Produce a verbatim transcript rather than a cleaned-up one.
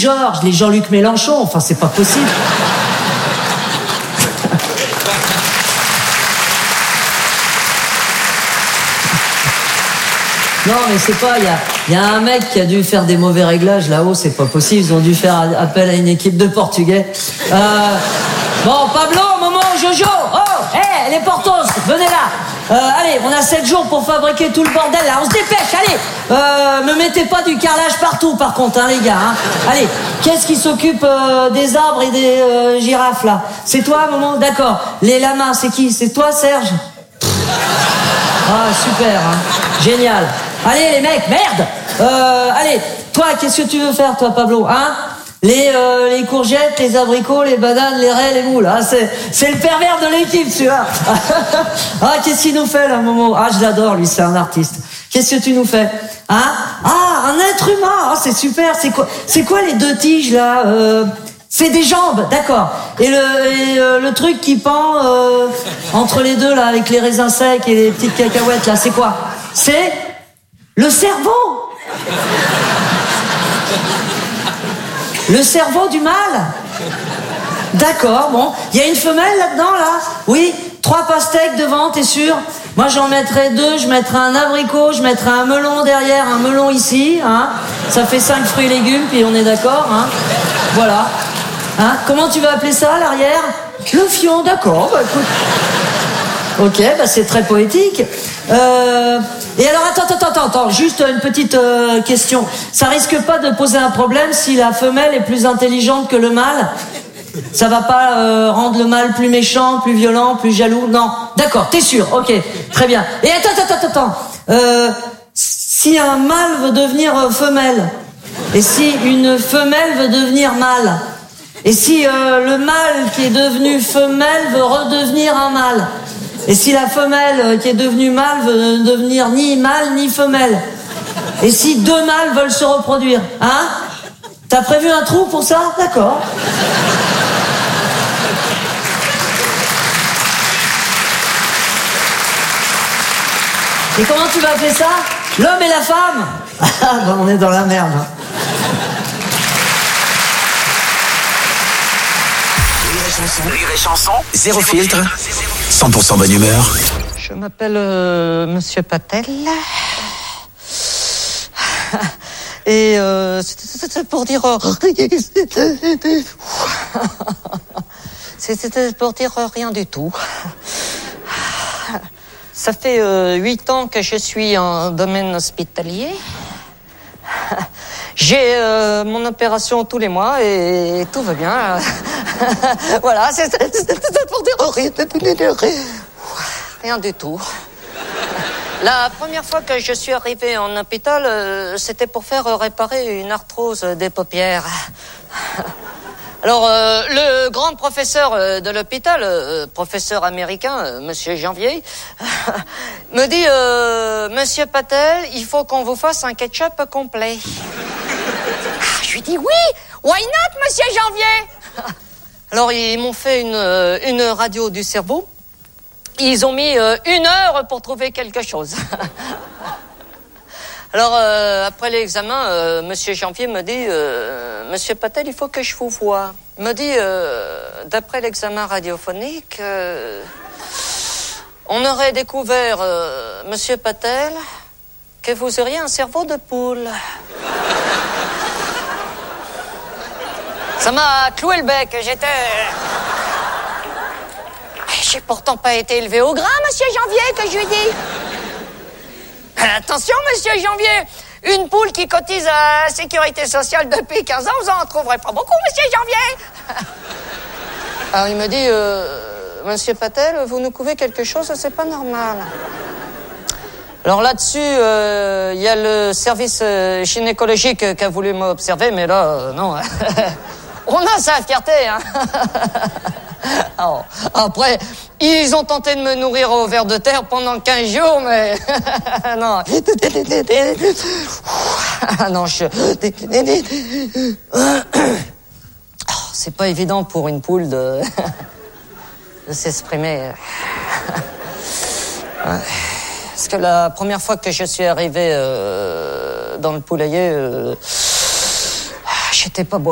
Georges, les Jean-Luc Mélenchon. Enfin, c'est pas possible. Non, mais c'est pas, il y a, y a un mec qui a dû faire des mauvais réglages là-haut, c'est pas possible, ils ont dû faire appel à une équipe de Portugais. Euh, bon, Pablo, Momo, Jojo, oh, hé, hey, les Portos, venez là. Euh, allez, on a sept jours pour fabriquer tout le bordel là, on se dépêche, allez. Euh, me mettez pas du carrelage partout par contre, hein, les gars. Hein. Allez, qu'est-ce qui s'occupe euh, des arbres et des euh, girafes là? C'est toi, Momo? D'accord. Les lamas, c'est qui? C'est toi, Serge? Ah, super, hein. Génial. Allez, les mecs, merde. Euh, allez, toi, qu'est-ce que tu veux faire, toi, Pablo? Hein? Les, euh, les courgettes, les abricots, les bananes, les raies, les moules. Hein? C'est, c'est le pervers de l'équipe, celui-là. Ah, qu'est-ce qu'il nous fait, là, Momo? Ah, je l'adore, lui, c'est un artiste. Qu'est-ce que tu nous fais? Hein? Ah, un être humain. Ah, c'est super. C'est quoi, c'est quoi les deux tiges, là? Euh... C'est des jambes, d'accord. Et le, et euh, le truc qui pend euh, entre les deux, là, avec les raisins secs et les petites cacahuètes, là, c'est quoi? C'est le cerveau. Le cerveau du mâle. D'accord, bon. Il y a une femelle là-dedans, là? Oui. Trois pastèques devant, t'es sûr? Moi, j'en mettrais deux. Je mettrais un abricot, je mettrais un melon derrière, un melon ici, hein. Ça fait cinq fruits et légumes, puis on est d'accord, hein. Voilà. Hein? Comment tu vas appeler ça, l'arrière? Le fion, d'accord, bah écoute. Ok, bah c'est très poétique. Euh... Et alors, attends, attends, attends, attends, juste une petite euh, question. Ça risque pas de poser un problème si la femelle est plus intelligente que le mâle? Ça va pas euh, rendre le mâle plus méchant, plus violent, plus jaloux? Non, d'accord, t'es sûr? Ok, très bien. Et attends, attends, attends, attends. Euh, si un mâle veut devenir euh, femelle, et si une femelle veut devenir mâle, et si euh, le mâle qui est devenu femelle veut redevenir un mâle, et si la femelle euh, qui est devenue mâle veut devenir ni mâle ni femelle, et si deux mâles veulent se reproduire, hein? T'as prévu un trou pour ça? D'accord. Et comment tu vas appeler ça? L'homme et la femme? Ah, ben on est dans la merde. Hein. Rire et chanson, zéro filtre, cent pour cent bonne humeur. Je m'appelle euh, Monsieur Patel. Et euh, c'était pour dire... C'était pour dire rien du tout. Ça fait euh, huit ans que je suis en domaine hospitalier. J'ai euh, mon opération tous les mois et tout va bien. Voilà, c'est pour dire rien, rien du tout. La première fois que je suis arrivé en hôpital, euh, c'était pour faire réparer une arthrose des paupières. Alors, euh, le grand professeur euh, de l'hôpital, euh, professeur américain, euh, Monsieur Janvier, me dit euh, « Monsieur Patel, il faut qu'on vous fasse un ketchup complet. » Ah, je lui dis « Oui, why not, Monsieur Janvier ?» Alors, ils m'ont fait une, une radio du cerveau. Ils ont mis euh, une heure pour trouver quelque chose. Alors, euh, après l'examen, euh, Monsieur Janvier me dit euh, « Monsieur Patel, il faut que je vous voie. » Il me dit euh, « D'après l'examen radiophonique, euh, on aurait découvert, euh, Monsieur Patel, que vous auriez un cerveau de poule. » Ça m'a cloué le bec, j'étais... J'ai pourtant pas été élevé au grain, Monsieur Janvier, que je lui dis. Attention, Monsieur Janvier, une poule qui cotise à la Sécurité sociale depuis quinze ans, vous en trouverez pas beaucoup, Monsieur Janvier. Alors il me dit, euh, Monsieur Patel, vous nous couvez quelque chose, c'est pas normal. Alors là-dessus, il euh, y a le service euh, gynécologique qui a voulu m'observer, mais là, euh, non. On a sa fierté, hein. Alors, après, ils ont tenté de me nourrir au ver de terre pendant quinze jours, mais... non. non, je... oh, c'est pas évident pour une poule de... de s'exprimer. Parce que la première fois que je suis arrivé euh, dans le poulailler, euh, j'étais pas beau.